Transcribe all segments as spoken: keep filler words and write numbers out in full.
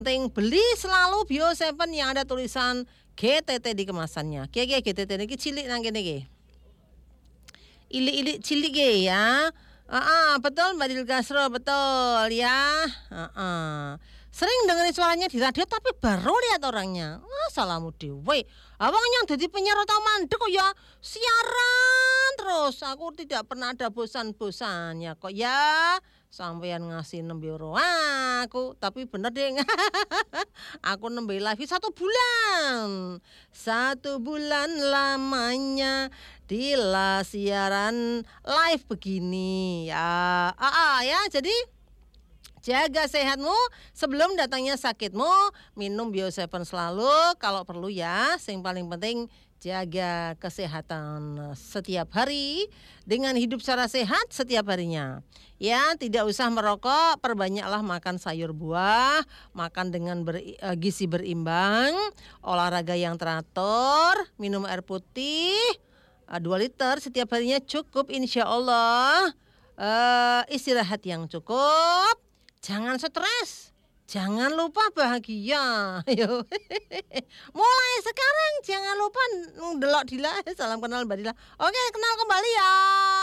Penting beli selalu Bio Seven yang ada tulisan G T T di kemasannya. Kiye G T T niki cilik nang kene iki. Ilik-ilik cilik ge ya. Heeh, betul Mbak Dilgasro, betul ya. Heeh. Sering dengerin suaranya di radio tapi baru lihat orangnya. Wah, salamu dewe. Abang yang jadi penyiar atau mandek kok ya siaran terus. Aku tidak pernah ada bosan-bosannya kok ya. Sampeyan ngasih nembe euro aku, tapi bener deh. Aku nembe live satu bulan. Satu bulan lamanya Dila siaran live begini ya. Ah, ah ya, jadi jaga sehatmu sebelum datangnya sakitmu. Minum Bio Seven selalu kalau perlu ya. Yang paling penting jaga kesehatan setiap hari dengan hidup secara sehat setiap harinya. Ya, tidak usah merokok, perbanyaklah makan sayur buah, makan dengan ber, uh, gizi berimbang, olahraga yang teratur, minum air putih uh, dua liter setiap harinya cukup insya Allah. Uh, istirahat yang cukup. Jangan stres, jangan lupa bahagia. Ayo. Mulai sekarang jangan lupa ndelok Dila. Salam kenal Mbak Dila. Oke, kenal kembali ya.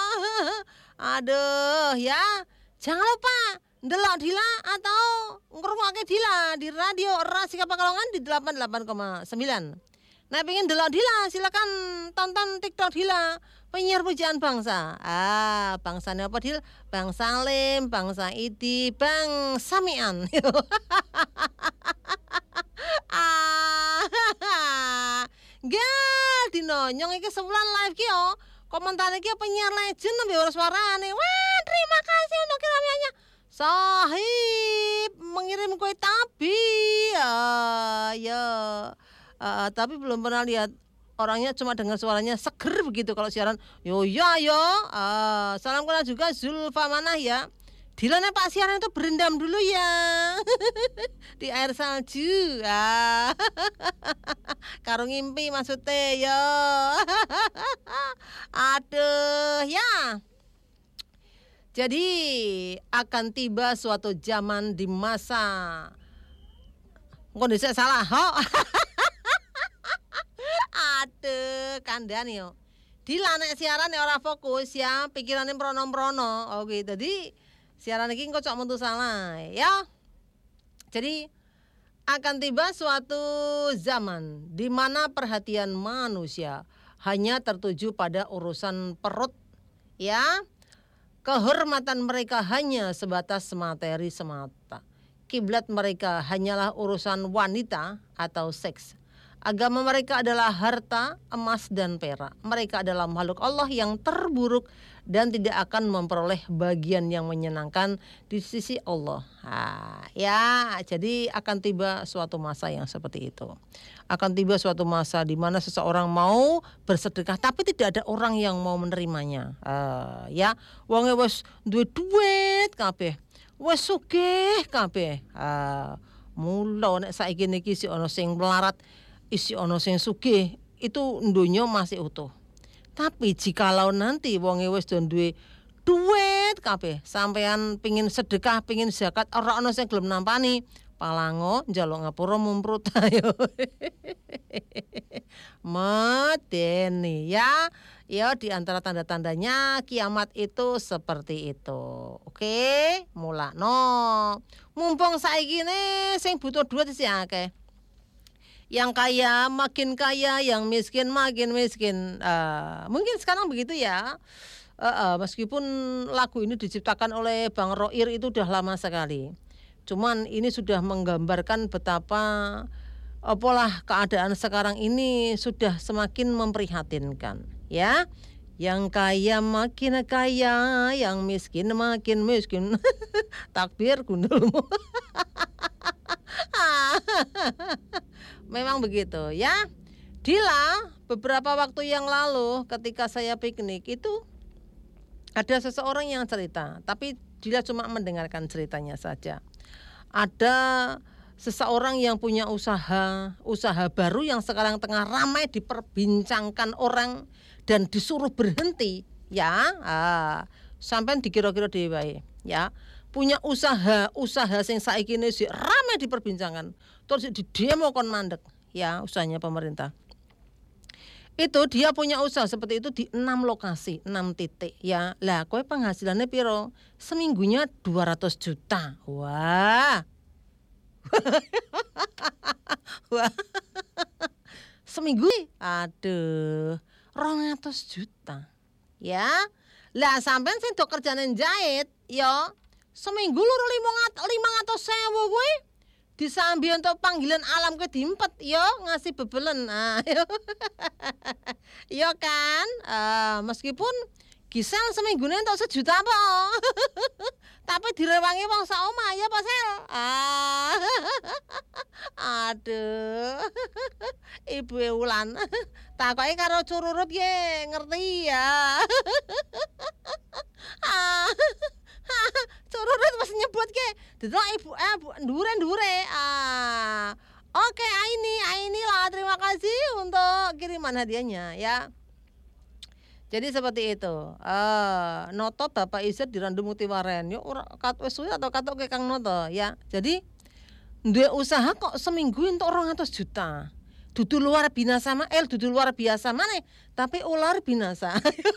Aduh ya, jangan lupa ndelok Dila atau ngrungokke Dila di radio Rasika Pekalongan di delapan puluh delapan koma sembilan. Nah, pengen ndelok Dila silakan tonton TikTok Dila. Penyiar pujaan bangsa. Ah, bangsanya apa Dil? Bang Salim, Bang Saidi, Bang Samian. ah, Gal dinonyong iki sebulan live ki yo. Komentar iki penyiar legend nembe ora suarane. Wah, terima kasih untuk kiramiannya. Sahib mengirim kue tabi. Ah, ya. Uh, tapi belum pernah lihat orangnya, cuma dengar suaranya seger begitu kalau siaran. Yo ya yo. Uh, salam kenal juga Zulfa Manah ya. Dilane Pak siaran itu berendam dulu ya. Di air salju. Ah. Karo ngimpi maksudnya yo. Aduh ya. Jadi akan tiba suatu zaman di masa kondisi salah. Oh. Aduh, kandhan yo. Dila nek siaran nek ora fokus ya, pikirane mrono-mrono. Oke, dadi siaran iki engko cok metu salah ya. Jadi akan tiba suatu zaman di mana perhatian manusia hanya tertuju pada urusan perut ya. Kehormatan mereka hanya sebatas materi semata. Kiblat mereka hanyalah urusan wanita atau seks. Agama mereka adalah harta, emas dan perak. Mereka adalah makhluk Allah yang terburuk dan tidak akan memperoleh bagian yang menyenangkan di sisi Allah. Nah, ya, jadi akan tiba suatu masa yang seperti itu. Akan tiba suatu masa di mana seseorang mau bersedekah tapi tidak ada orang yang mau menerimanya. Uh, ya, wonge wis duwe duit kabeh. Wis sugih kabeh. Ah, mula nek saiki niki si ana sing melarat, isi ono sing sugih, itu ndonyo masih utuh. Tapi jikalau nanti wonge wis do duwe duit kabeh, sampean pengin sedekah, pengin zakat, ora ono sing gelem nampani, palango njaluk ngapura mumprut ayo. Medeni ya. Ya, di antara tanda-tandanya kiamat itu seperti itu. Oke, mulakno. Mumpung saiki ne sing butuh duit sih akeh. Yang kaya makin kaya, yang miskin makin miskin. Uh, mungkin sekarang begitu ya. Uh, uh, meskipun lagu ini diciptakan oleh Bang Roir itu udah lama sekali. Cuman ini sudah menggambarkan betapa apalah keadaan sekarang ini sudah semakin memprihatinkan. Ya, yang kaya makin kaya, yang miskin makin miskin. Takbir gundulmu. Memang begitu ya. Dila beberapa waktu yang lalu ketika saya piknik itu ada seseorang yang cerita, tapi Dila cuma mendengarkan ceritanya saja. Ada seseorang yang punya usaha, usaha baru yang sekarang tengah ramai diperbincangkan orang dan disuruh berhenti ya. Ah, sampai dikira-kira dhewe ya. punya usaha, usaha sing saiki ini sih rame diperbincangkan. Terus di demo kon mandek, ya usahanya pemerintah. Itu dia punya usaha seperti itu di enam lokasi, enam titik ya. Lah kowe penghasilannya piro? Seminggunya dua ratus juta. Wah. Wah. Seminggu aduh, dua ratus juta. Ya. Lah sampean sing do kerjane jahit, ya seminggu loro lima ratus ribu kuwi disambi untuk panggilan alam ke diempet yo ngasih bebelen. Nah, yo kan uh, meskipun gisel seminggune entuk sejuta apa tapi direwangi wong sak omah ya Pak Sel. Ah, aduh Ibu Ewulan takoke karo cururut ye ngerti ya. Ah, cururut masih nyebut ke delok ibu eh ndure-ndure. Ah. Oke, Aini, Aini lah terima kasih untuk kiriman hadiahnya ya. Jadi seperti itu. Uh, noto Bapak Iset di Randu Mutiwaren. Yo ora katwes suwe atau katok ke Kang Noto ya. Jadi duwe usaha kok seminggu entuk dua ratus juta. Dudu luar binasa mah, el dudu luar biasa maneh, tapi ular binasa.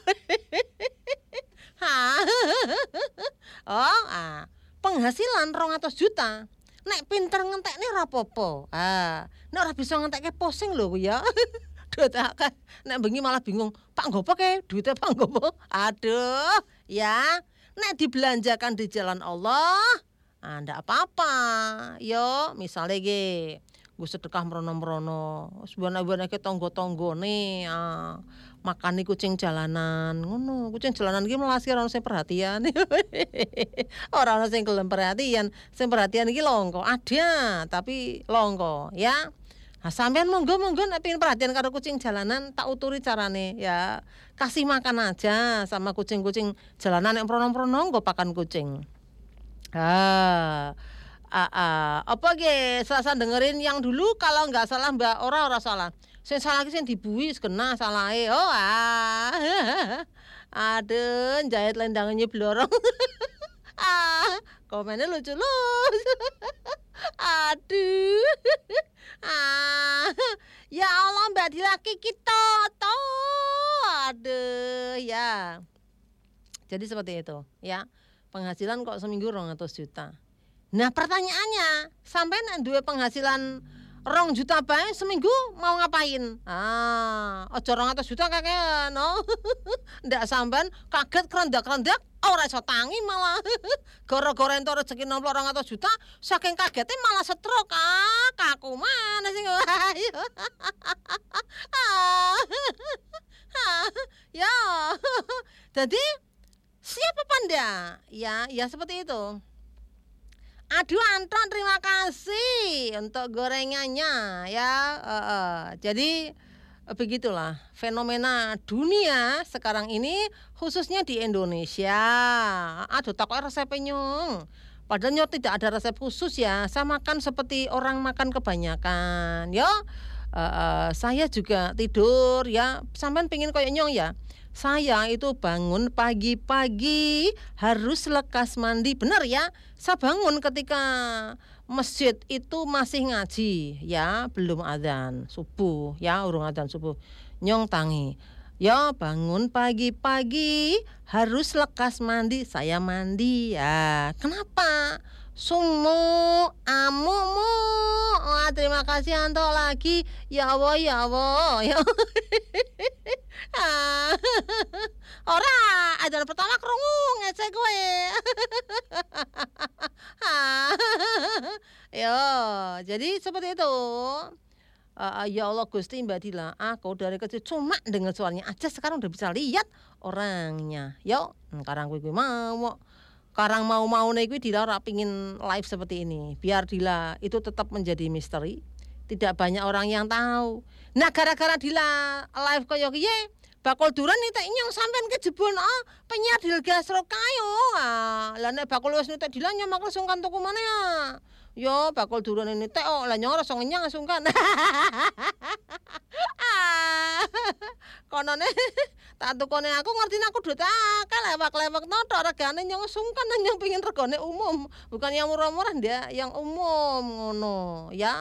Oh, ah, penghasilan dua ratus juta. Nek pinter ngentekne ora apa-apa. Ah, nek ora bisa ngentekke pusing lho ya. Duit akeh. Nek bengi malah bingung, Pak nggopo ke? Duitnya Pak nggopo? Aduh, ya. Nek dibelanjakan di jalan Allah, ah ndak apa-apa. Yo, misale ge gue sedekah merono-merono, sebenarnya ke tonggo-tonggone, ah, makani kucing jalanan, ngono, kucing jalanan iki melas ora ono sing perhatian. Ora ono sing gelem perhatian, sing perhatian iki longko, ada tapi longko, ya. Nah, sampean monggo-monggo nek pengin perhatian karo kucing jalanan, tak uturi carane, ya. Kasih makan aja sama kucing-kucing jalanan yang prono-prono nggo pakan kucing. Ah. Ah, ah. Apa ge selasa dengerin yang dulu kalau nggak salah Mbak ora ora salah. Sing salah ki sing dibuhi kena salahe. Oh ah. Aduh, jahit lendangannya blorong. Ah, komennya lucu lucu. Aduh. Ah. Ya Allah Mbak Dilaki kita toh. Aduh, ya. Jadi seperti itu, ya. Penghasilan kok seminggu dua ratus juta. Nah pertanyaannya, sampean duwe penghasilan rong juta bae seminggu mau ngapain? Ah, aja rong atus juta kakean, no. Ndak sampean kaget kerendak-kerendak ora iso tangi malah. Gara-gara entuk rezeki nomplok rong atus juta, saking kagete malah stroke. Ah, kaku mana sing. Ya. Jadi siapa Panda? Ya, ya seperti itu. Aduh Anton terima kasih untuk gorengannya ya. Uh, uh. Jadi uh, begitulah fenomena dunia sekarang ini khususnya di Indonesia. Aduh takut resepnya nyong. Padahal nyong tidak ada resep khusus ya. Saya makan seperti orang makan kebanyakan ya. Uh, uh, saya juga tidur ya. Sampean pengen kayak nyong ya. Saya itu bangun pagi-pagi harus lekas mandi, benar ya. Saya bangun ketika masjid itu masih ngaji, ya belum adzan subuh, ya urung adzan subuh. Nyong tangi, ya bangun pagi-pagi harus lekas mandi, saya mandi ya. Kenapa? Sumu amumu. Wah, terima kasih Anto lagi. Ya Allah, ya Allah. Ya. Ah. Ora, adzan pertama krungu ngecek kowe. Ah. Yo, jadi seperti itu. Uh, ya Allah Gusti Mbak Dila, aku dari kecil cuma dengar suaranya aja sekarang udah bisa lihat orangnya. Yo, sekarang gue mau Karang mau-mau nih gue Dila ora pingin live seperti ini. Biar Dila itu tetap menjadi misteri. Tidak banyak orang yang tahu. Nah gara-gara Dila live kaya kiye, bakul duran nitek nyong sampean kejebon ah penyiar Dilgasro kayo. Ah, lah nek bakul wis nitek Dila nyomak langsung kan tuku maneh ah. Yo bakul duren ini teh oh lah nyong rasa ngenyang sungkan. Ah, konone tak tukone aku ngertine aku duit akeh lewak-lewak notok regane nyong sungkan nyong pengin regane umum, bukan yang murah-murah ndak, yang umum ngono. Ya